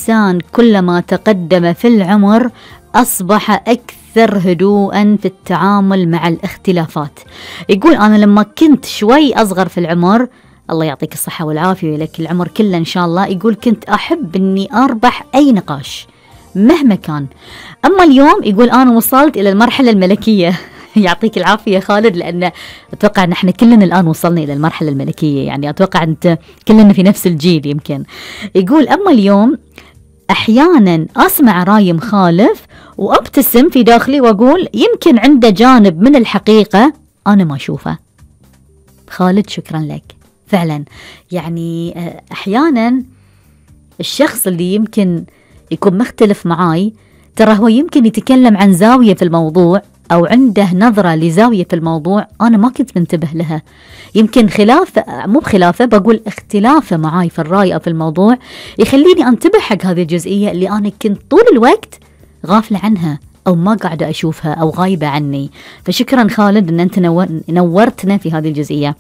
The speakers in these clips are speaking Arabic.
الإنسان كلما تقدم في العمر أصبح أكثر هدوءا في التعامل مع الاختلافات. يقول أنا لما كنت شوي أصغر في العمر، الله يعطيك الصحة والعافية ولك العمر كله إن شاء الله، يقول كنت أحب أني أربح أي نقاش مهما كان. أما اليوم يقول أنا وصلت إلى المرحلة الملكية. يعطيك العافية خالد، لأن أتوقع أن احنا كلنا الآن وصلنا إلى المرحلة الملكية، يعني أتوقع أنت كلنا في نفس الجيل يمكن. يقول أما اليوم أحيانا أسمع رأي مخالف وأبتسم في داخلي وأقول يمكن عنده جانب من الحقيقة أنا ما أشوفه. خالد شكرا لك. فعلا يعني أحيانا الشخص اللي يمكن يكون مختلف معاي ترى هو يمكن يتكلم عن زاوية في الموضوع أو عنده نظرة لزاوية في الموضوع أنا ما كنت منتبه لها. يمكن مو بخلافه، بقول اختلافه معاي في الرأي أو في الموضوع يخليني أنتبه حق هذه الجزئية اللي أنا كنت طول الوقت غافلة عنها أو ما قاعدة أشوفها أو غايبة عني. فشكرا خالد أن أنت نورتنا في هذه الجزئية.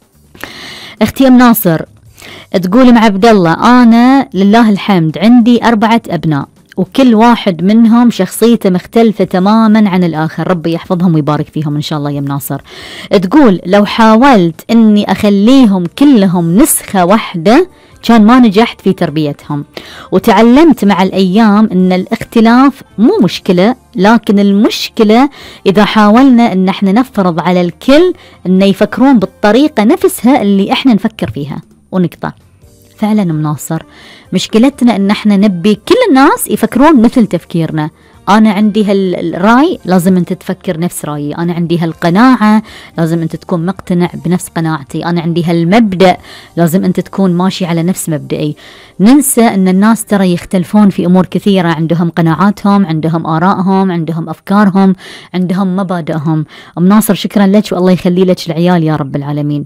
اختي أم ناصر تقول مع عبد الله أنا لله الحمد عندي 4 أبناء وكل واحد منهم شخصيته مختلفة تماما عن الآخر، ربي يحفظهم ويبارك فيهم إن شاء الله يا ناصر. تقول لو حاولت أني أخليهم كلهم نسخة واحدة كان ما نجحت في تربيتهم، وتعلمت مع الأيام أن الاختلاف مو مشكلة، لكن المشكلة إذا حاولنا أن احنا نفرض على الكل أن يفكرون بالطريقة نفسها اللي احنا نفكر فيها ونقطع. فعلا مناصر مشكلتنا ان احنا نبي كل الناس يفكرون مثل تفكيرنا. انا عندي هالرأي لازم انت تفكر نفس رأيي، انا عندي هالقناعة لازم انت تكون مقتنع بنفس قناعتي، انا عندي هالمبدأ لازم انت تكون ماشي على نفس مبدئي. ننسى ان الناس ترى يختلفون في امور كثيرة، عندهم قناعاتهم، عندهم آرائهم، عندهم افكارهم، عندهم مبادئهم. ام ناصر شكرا لك والله يخلي لك العيال يا رب العالمين.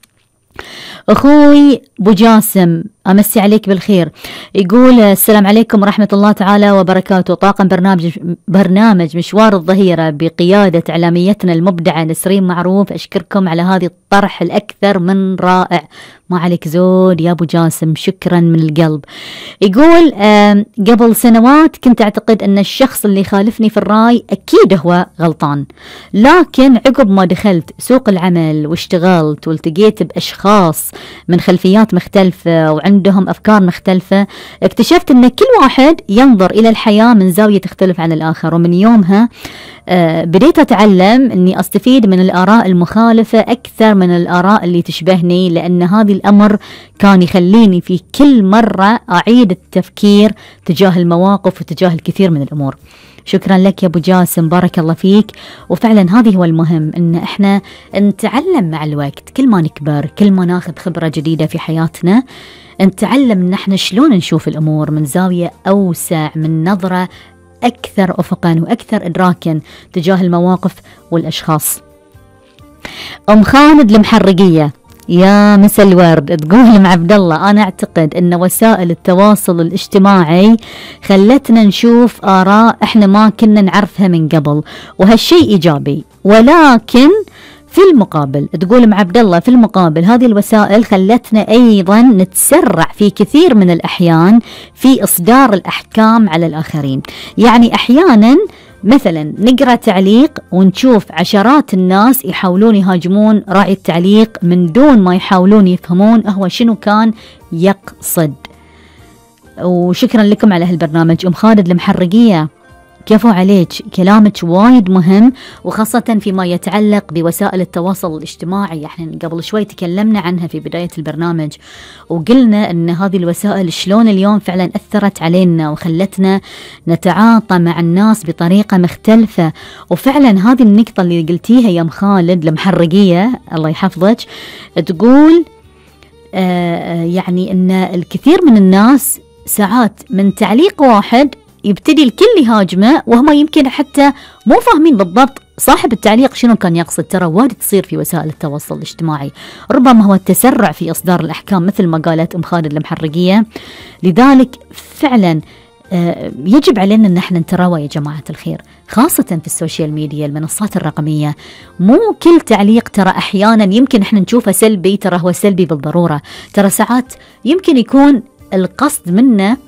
أخوي أبو جاسم أمسي عليك بالخير، يقول السلام عليكم ورحمة الله تعالى وبركاته. طاقم برنامج مشوار الظهيرة بقيادة إعلاميتنا المبدعة نسرين معروف، أشكركم على هذه الطرح الأكثر من رائع. ما عليك زود يا أبو جاسم، شكرا من القلب. يقول قبل سنوات كنت أعتقد أن الشخص اللي خالفني في الرأي أكيد هو غلطان، لكن عقب ما دخلت سوق العمل واشتغلت والتقيت بأشخاص من خلفيات مختلفة وعندهم أفكار مختلفة، اكتشفت أن كل واحد ينظر إلى الحياة من زاوية تختلف عن الآخر. ومن يومها بديت أتعلم أني أستفيد من الآراء المخالفة أكثر من الآراء اللي تشبهني، لأن هذا الأمر كان يخليني في كل مرة أعيد التفكير تجاه المواقف وتجاه الكثير من الأمور. شكرا لك يا أبو جاسم، بارك الله فيك. وفعلا هذه هو المهم، أن إحنا نتعلم مع الوقت، كل ما نكبر كل ما ناخذ خبرة جديدة في حياتنا نتعلم أن إحنا شلون نشوف الأمور من زاوية أوسع، من نظرة أكثر أفقا وأكثر إدراكا تجاه المواقف والأشخاص. أم خالد المحرقية يا مسا الورد تقول مع عبد الله أنا أعتقد أن وسائل التواصل الاجتماعي خلتنا نشوف آراء إحنا ما كنا نعرفها من قبل، وهالشيء إيجابي، ولكن في المقابل تقول مع عبد الله في المقابل هذه الوسائل خلتنا أيضا نتسرع في كثير من الأحيان في إصدار الأحكام على الآخرين. يعني أحيانا مثلا نقرأ تعليق ونشوف عشرات الناس يحاولون يهاجمون راعي التعليق من دون ما يحاولون يفهمون هو شنو كان يقصد. وشكرا لكم على هالبرنامج. أم خالد المحرقية كفو عليك، كلامك وايد مهم، وخاصة فيما يتعلق بوسائل التواصل الاجتماعي. احنا قبل شوي تكلمنا عنها في بداية البرنامج وقلنا ان هذه الوسائل شلون اليوم فعلا أثرت علينا وخلتنا نتعاطى مع الناس بطريقة مختلفة. وفعلا هذه النقطة اللي قلتيها يا أم خالد المحرقية الله يحفظك، تقول يعني ان الكثير من الناس ساعات من تعليق واحد يبتدي الكل يهاجمه وهم يمكن حتى مو فاهمين بالضبط صاحب التعليق شنو كان يقصد. ترى وايد تصير في وسائل التواصل الاجتماعي، ربما هو التسرع في إصدار الأحكام مثل ما قالت أم خالد المحرقية. لذلك فعلا يجب علينا أن احنا نتروى يا جماعة الخير، خاصة في السوشيال ميديا المنصات الرقمية. مو كل تعليق ترى أحيانا يمكن احنا نشوفه سلبي ترى هو سلبي بالضرورة. ترى ساعات يمكن يكون القصد منه